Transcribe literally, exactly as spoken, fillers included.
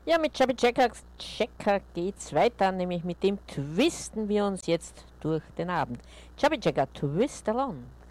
Ja, mit Chubby Checker, Checker geht's weiter, nämlich mit dem twisten wir uns jetzt durch den Abend. Chubby Checker, twist along.